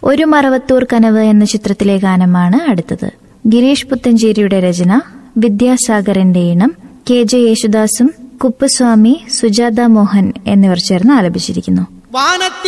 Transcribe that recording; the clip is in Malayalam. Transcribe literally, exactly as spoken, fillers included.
ഒരു മറവത്തൂർ കനവ് എന്ന ചിത്രത്തിലെ ഗാനമാണ് അടുത്തത്. ഗിരീഷ് പുത്തഞ്ചേരിയുടെ രചന, വിദ്യാസാഗറിന്റെ ഈണം, കെ ജെ യേശുദാസും കുപ്പുസ്വാമി, സുജാത മോഹൻ എന്നിവർ ചേർന്ന് ആലപിച്ചിരിക്കുന്നു.